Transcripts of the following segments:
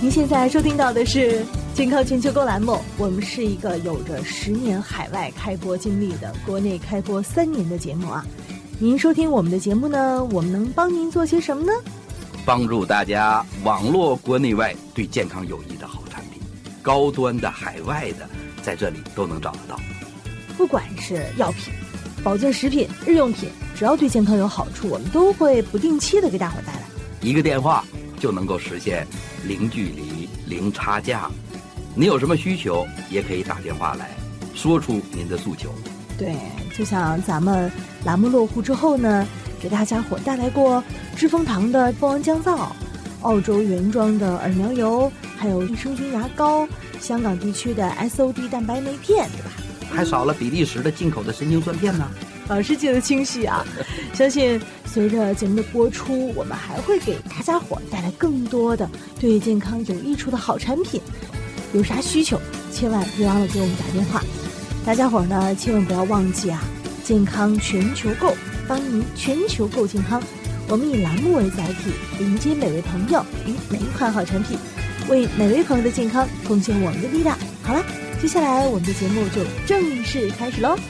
您现在收听到的是健康全球购栏目，我们是一个有着10年海外开播经历的国内开播3年的节目啊。您收听我们的节目呢，我们能帮您做些什么呢？ 帮助大家网络国内外对健康有益的好产品，高端的海外的在这里都能找得到。 不管是药品、保健食品、日用品，只要对健康有好处，我们都会不定期的给大伙带来。 一个电话就能够实现零距离、零差价。你有什么需求，也可以打电话来说出您的诉求。 对，就像咱们栏目落户之后呢，给大家伙带来过知蜂堂的蜂王降噪、澳洲原装的耳苗油，还有益生菌牙膏，香港地区的 SOD 蛋白酶片，对吧？ 还少了比利时的进口的神经酸片呢。 老师记得清晰啊！相信随着节目的播出，我们还会给大家伙带来更多的对健康有益处的好产品。有啥需求，千万别忘了给我们打电话。大家伙呢，千万不要忘记啊！健康全球购，帮您全球购健康。我们以栏目为载体，迎接每位朋友与每一款好产品，为每位朋友的健康贡献我们的力量。好了，接下来我们的节目就正式开始喽。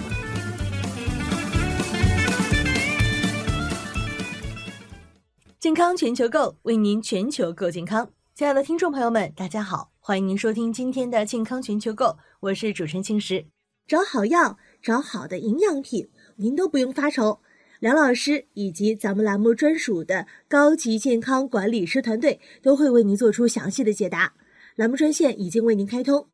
健康全球购，为您全球购健康。亲爱的听众朋友们，大家好，欢迎您收听今天的健康全球购，我是主持人庆石。找好药，找好的营养品，您都不用发愁。梁老师以及咱们栏目专属的高级健康管理师团队都会为您做出详细的解答。栏目专线已经为您开通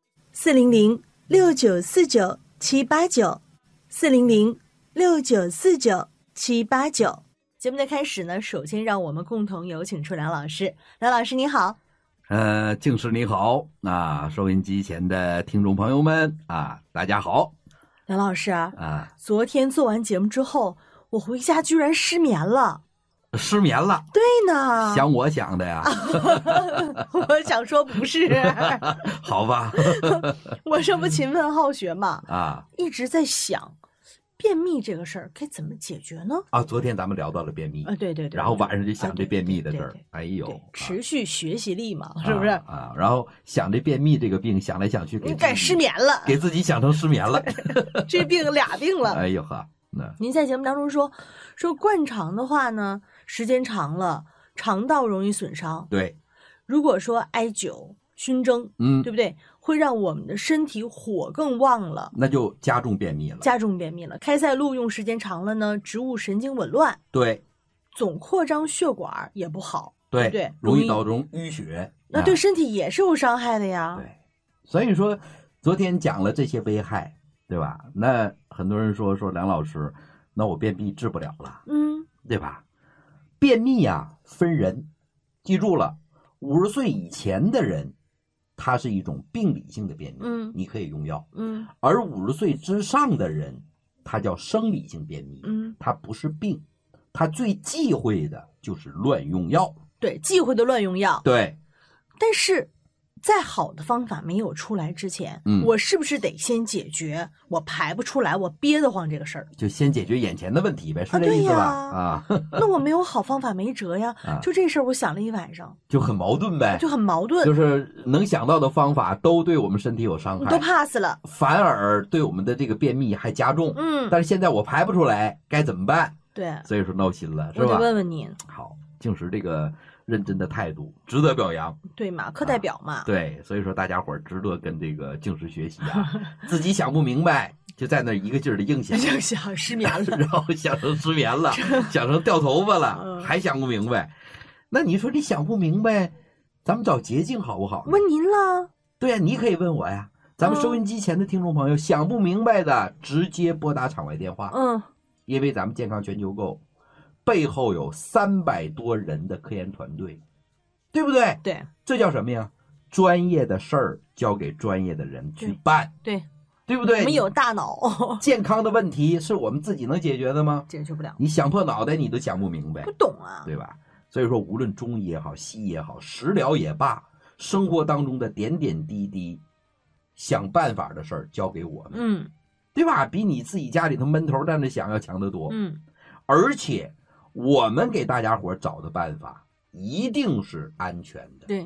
，400-6949-789，400-6949-789。节目的开始呢，首先让我们共同有请出梁老师。梁老师你好。 静师你好，收音机前的听众朋友们大家好。 梁老师昨天做完节目之后，我回家居然失眠了。 失眠了？ 对呢。 想我想的呀。 我想说不是。 好吧。 我这不勤奋好学嘛，一直在想便秘这个事儿该怎么解决呢？ 昨天咱们聊到了便秘对， 然后晚上就想这便秘的事儿。哎呦， 持续学习力嘛，是不是然后想这便秘这个病，想来想去该失眠了， 给自己想成失眠了。 这病俩病了。 哎呦呵， 您在节目当中说灌肠的话呢，时间长了肠道容易损伤。 对， 如果说艾灸熏蒸，对不对？会让我们的身体火更旺了， 那就加重便秘了。 开塞露用时间长了呢，植物神经紊乱， 对， 总扩张血管也不好，对不对？ 容易导致淤血， 那对身体也是有伤害的呀。 对，所以说昨天讲了这些危害，对吧？那很多人说梁老师，那我便秘治不了了，对吧？便秘分人，记住了，50岁以前的人它是一种病理性的便秘，你可以用药，而50岁之上的人它叫生理性便秘，它不是病，它最忌讳的就是乱用药。 对，忌讳的乱用药。 对， 但是再好的方法没有出来之前，我是不是得先解决我排不出来，我憋得慌这个事儿？ 就先解决眼前的问题呗，是这意思吧？ 那我没有好方法没辙呀。就这事儿我想了一晚上， 就很矛盾呗， 就是能想到的方法都对我们身体有伤害， 都 pass 了， 反而对我们的这个便秘还加重。但是现在我排不出来，该怎么办？ 对， 所以说闹心了，是吧？ 我得问问您。 好，静时这个认真的态度值得表扬。 对嘛，课代表嘛。 对，所以说大家伙值得跟这个静时学习自己想不明白就在那一个劲儿的硬想失眠了， 然后想成失眠了，想成掉头发了，还想不明白。那你说你想不明白，咱们找捷径好不好？ 问您了。 对呀，你可以问我呀。咱们收音机前的听众朋友，想不明白的直接拨打场外电话。因为咱们健康全球购背后有300多人的科研团队，对不对？ 对， 这叫什么呀？专业的事儿交给专业的人去办，对不对？ 我们有大脑， 健康的问题是我们自己能解决的吗？ 解决不了。 你想破脑袋你都想不明白， 不懂啊， 对吧？所以说，无论中医也好，西医也好，食疗也罢，生活当中的点点滴滴，想办法的事儿交给我们，对吧？比你自己家里头闷头站着想要强得多。而且我们给大家伙找的办法一定是安全的， 对，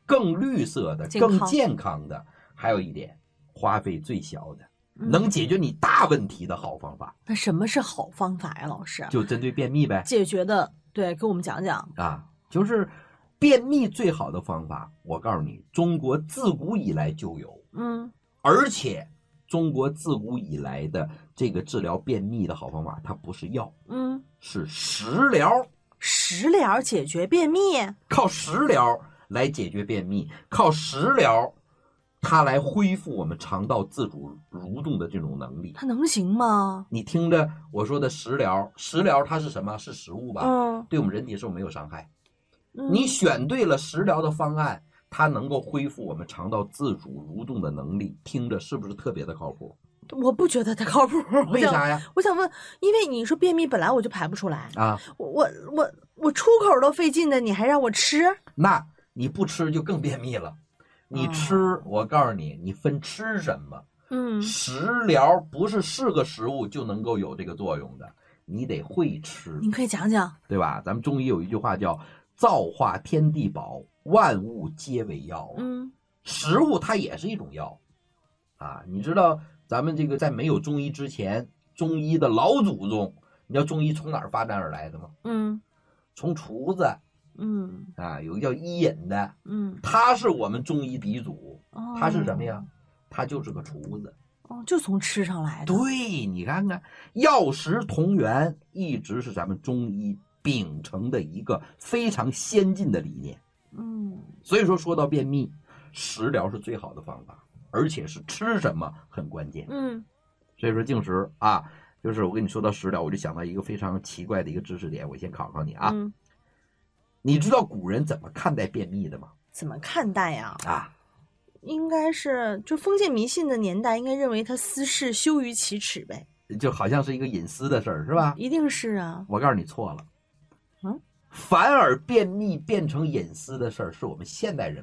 更绿色的、更健康的，还有一点花费最小的，能解决你大问题的好方法。 那什么是好方法呀，老师？ 就针对便秘呗。 解决的，对，跟我们讲讲啊。就是便秘最好的方法，我告诉你，中国自古以来就有，而且中国自古以来的这个治疗便秘的好方法，它不是药，是食疗。 食疗解决便秘？ 靠食疗来解决便秘，靠食疗它来恢复我们肠道自主蠕动的这种能力。 它能行吗？ 你听着我说的食疗，食疗它是什么？是食物吧？对我们人体是没有伤害。你选对了食疗的方案，它能够恢复我们肠道自主蠕动的能力，听着是不是特别的靠谱？ 我不觉得它靠谱。 为啥呀？ 我想问，因为你说便秘本来我就排不出来啊， 我出口都费劲的，你还让我吃？ 那你不吃就更便秘了。你吃，我告诉你，你分吃什么。食疗不是个食物就能够有这个作用的，你得会吃。 您可以讲讲， 对吧？咱们中医有一句话叫造化天地宝，万物皆为药。食物它也是一种药啊。你知道咱们这个在没有中医之前，中医的老祖宗，你知道中医从哪儿发展而来的吗？从厨子。有个叫伊尹的，他是我们中医鼻祖。他是什么呀？他就是个厨子。 就从吃上来的。 对，你看看药食同源，一直是咱们中医秉承的一个非常先进的理念。所以说到便秘，食疗是最好的方法，而且是吃什么很关键。所以说进食啊，就是我跟你说到食疗，我就想到一个非常奇怪的一个知识点，我先考考你啊。你知道古人怎么看待便秘的吗？ 怎么看待呀？应该是就封建迷信的年代，应该认为他私事羞于启齿呗， 就好像是一个隐私的事儿，是吧？ 一定是啊。 我告诉你错了。反而便秘变成隐私的事儿，是我们现代人